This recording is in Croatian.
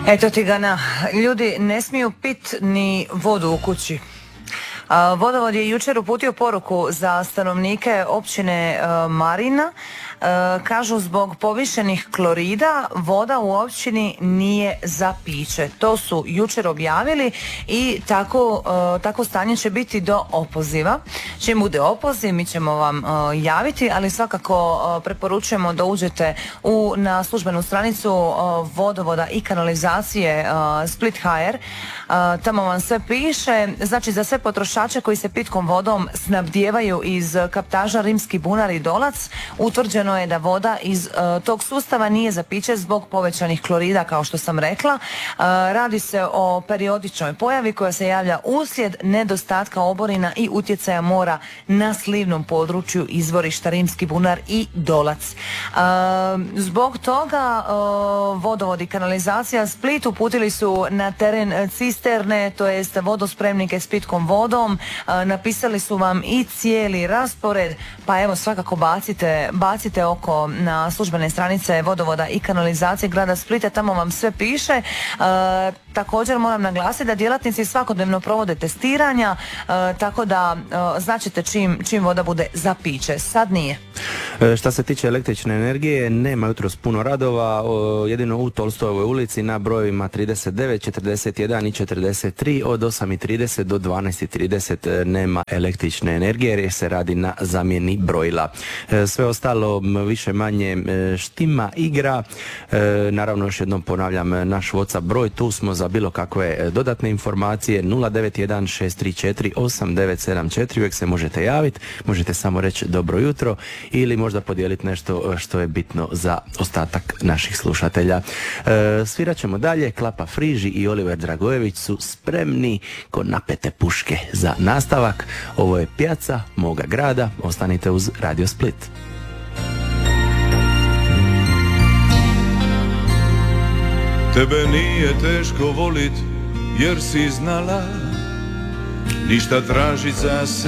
Eto ti Gana, ljudi ne smiju pit ni vodu u kući. Vodovod je jučer uputio poruku za stanovnike općine Marina. Kažu zbog povišenih klorida voda u općini nije za piće. To su jučer objavili i tako stanje će biti do opoziva. Čim bude opoziv mi ćemo vam javiti, ali svakako preporučujemo da uđete na službenu stranicu vodovoda i kanalizacije Split HR. Tamo vam sve piše. Znači za sve potrošače koji se pitkom vodom snabdijevaju iz kaptaža Rimski bunar i Dolac, utvrđeno je da voda iz tog sustava nije za piće zbog povećanih klorida, kao što sam rekla. Radi se o periodičnoj pojavi koja se javlja uslijed nedostatka oborina i utjecaja mora na slivnom području izvorišta Rimski bunar i Dolac. Zbog toga vodovod i kanalizacija Split uputili su na teren cisterne, to jest vodospremnike s pitkom vodom. Napisali su vam i cijeli raspored, pa evo svakako bacite oko na službene stranice vodovoda i kanalizacije grada Splita, tamo vam sve piše. Također moram naglasiti da djelatnici svakodnevno provode testiranja, tako da značite čim voda bude za piće. Sad nije. Šta se tiče električne energije, nema jutros puno radova, jedino u Tolstojevoj ulici na brojevima 39, 41 i 43 od 8:30 do 12:30 nema električne energije jer se radi na zamjeni brojila. Sve ostalo više manje štima, igra. Naravno još jednom ponavljam naš WhatsApp broj, tu smo za bilo kakve dodatne informacije 091 634 8974, uvijek se možete javiti, možete samo reći dobro jutro ili možda podijeliti nešto što je bitno za ostatak naših slušatelja. Svirat ćemo dalje, Klapa Friži i Oliver Dragojević su spremni ko napete puške za nastavak. Ovo je Pjaca moga grada, ostanite uz Radio Split. Tebe nije teško volit jer si znala ništa tražit za sebe